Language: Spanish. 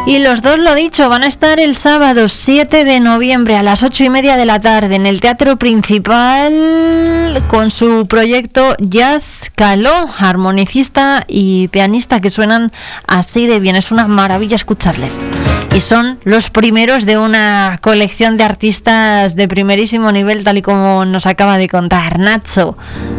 Y los dos, lo dicho, van a estar el sábado 7 de noviembre a las 8:30 de la tarde en el Teatro Principal con su proyecto Jazz Caló, armonicista y pianista que suenan así de bien. Es una maravilla escucharles. Y son los primeros de una colección de artistas de primerísimo nivel, tal y como nos acaba de contar Nacho.